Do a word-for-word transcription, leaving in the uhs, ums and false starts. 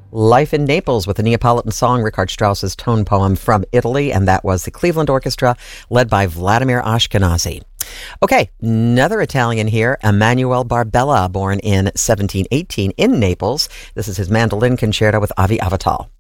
Life in Naples with the Neapolitan song, Richard Strauss's tone poem from Italy, and that was the Cleveland Orchestra led by Vladimir Ashkenazy. Okay, another Italian here, Emanuele Barbella, born in seventeen eighteen in Naples. This is his mandolin concerto with Avi Avital.